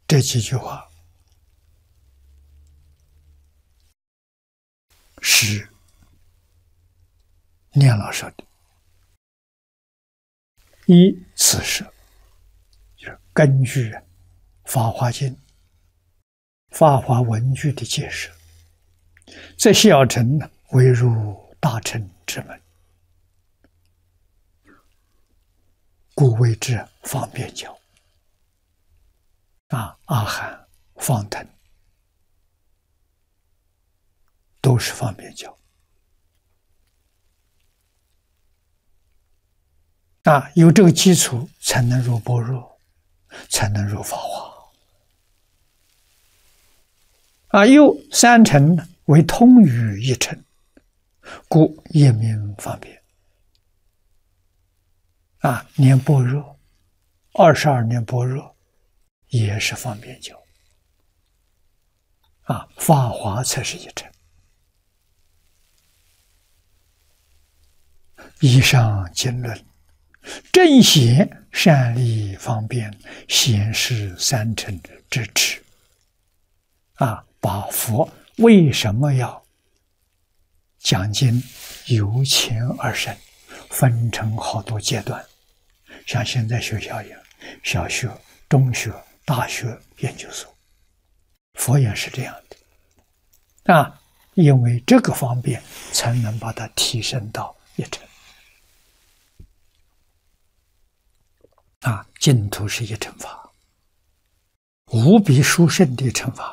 这几句话是念老说的。依此说，就是根据《法华经》《法华文句》的解释，这小乘呢，为入大乘之门，故谓之方便教。阿含、方等都是方便教。有这个基础，才能入般若，才能入法华。又三乘为通于一乘，故也名方便。念般若，22念般若也是方便教。法华才是一乘。以上经论，正显善利方便，显示三乘之智。把佛为什么要讲经由浅而深，分成好多阶段，像现在学校一样，小学、中学、大学、研究所，佛也是这样的。因为这个方便，才能把它提升到一乘。净土是一乘法，无比殊胜的乘法。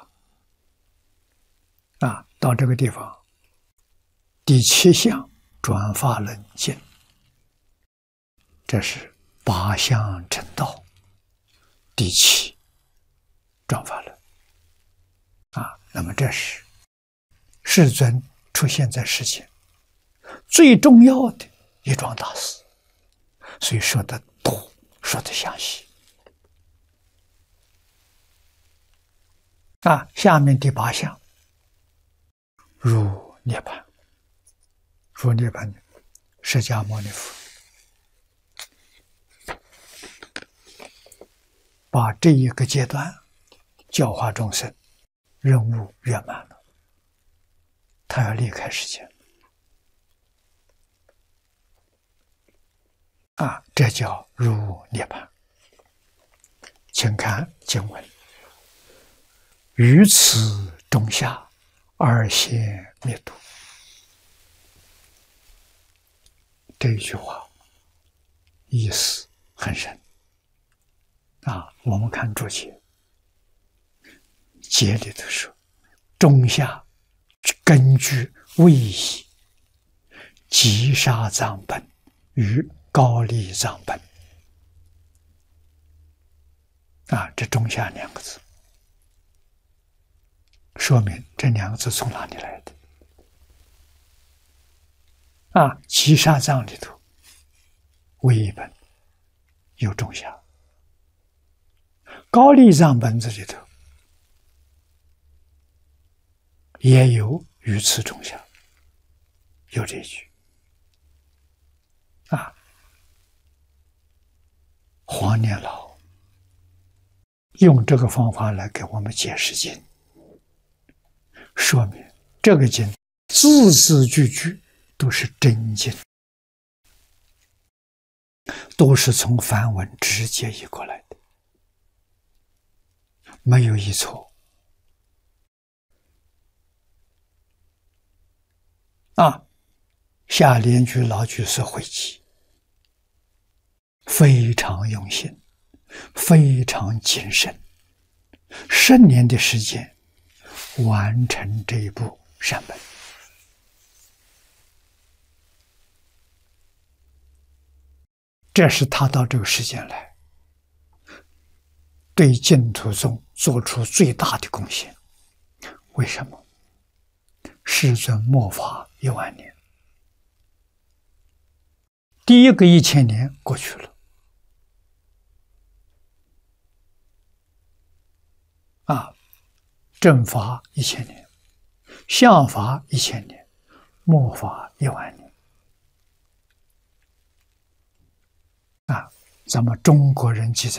到这个地方，第7项转法轮经，这是8项成道，第7转法轮。那么这是世尊出现在世间最重要的一桩大事，所以说的多，说的详细。下面第8项入涅槃。入涅槃，释迦牟尼佛把这一个阶段教化众生任务圆满了，他要离开世间。这叫入涅槃。请看经文：于此中下，二现灭度。这一句话意思很深。我们看注解，解里头说，中下根据位移，击杀藏本与高丽藏本。这中下2个字，说明这2个字从哪里来的？击杀藏里头，唯一本有中下，高丽藏本子里头也有于此中下，有这句。黄念老用这个方法来给我们解释经，说明这个经字字句句都是真经，都是从梵文直接译过来的，没有一错。下联句老居士汇集，非常用心，非常谨慎，10年的时间完成这一部善本。这是他到这个世间来，对净土宗做出最大的贡献。为什么？世尊末法1万年，第一个1000年过去了，正法1000年，相法1000年，末法1万年。咱们中国人记载